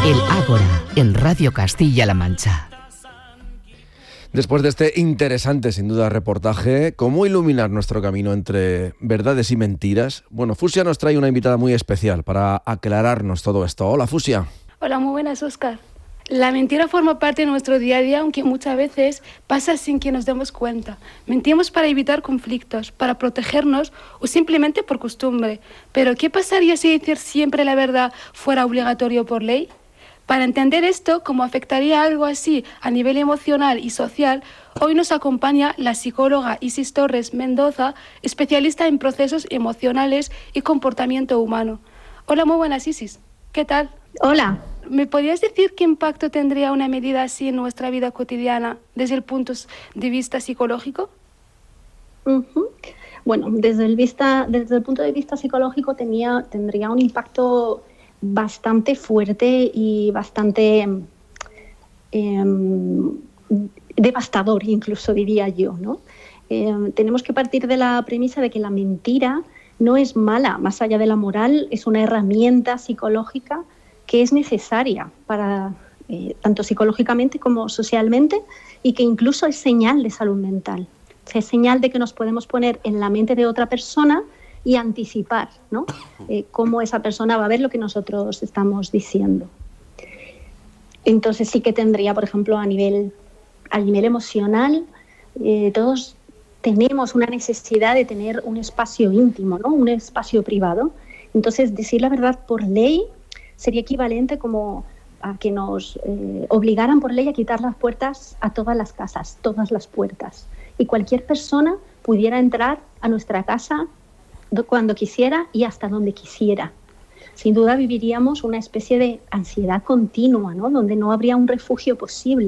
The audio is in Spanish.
El Ágora, en Radio Castilla-La Mancha. Después de este interesante, sin duda, reportaje, ¿cómo iluminar nuestro camino entre verdades y mentiras? Bueno, Fusia nos trae una invitada muy especial para aclararnos todo esto. Hola, Fusia. Hola, muy buenas, Óscar. La mentira forma parte de nuestro día a día, aunque muchas veces pasa sin que nos demos cuenta. Mentimos para evitar conflictos, para protegernos o simplemente por costumbre. Pero, ¿qué pasaría si decir siempre la verdad fuera obligatorio por ley? Para entender esto, cómo afectaría algo así a nivel emocional y social, hoy nos acompaña la psicóloga Isis Torres Mendoza, especialista en procesos emocionales y comportamiento humano. Hola, muy buenas, Isis. ¿Qué tal? Hola. ¿Me podrías decir qué impacto tendría una medida así en nuestra vida cotidiana desde el punto de vista psicológico? Bueno, desde el punto de vista psicológico tendría un impacto bastante fuerte y bastante devastador, incluso diría yo, ¿no? Tenemos que partir de la premisa de que la mentira no es mala, más allá de la moral, es una herramienta psicológica que es necesaria para tanto psicológicamente como socialmente, y que incluso es señal de salud mental. Es señal de que nos podemos poner en la mente de otra persona y anticipar, ¿no? Cómo esa persona va a ver lo que nosotros estamos diciendo. Entonces sí que tendría, por ejemplo, a nivel emocional, todos tenemos una necesidad de tener un espacio íntimo, ¿no? Un espacio privado. Entonces, decir la verdad por ley sería equivalente como a que nos obligaran por ley a quitar las puertas a todas las casas, todas las puertas. Y cualquier persona pudiera entrar a nuestra casa cuando quisiera y hasta donde quisiera. Sin duda viviríamos una especie de ansiedad continua, ¿no? Donde no habría un refugio posible.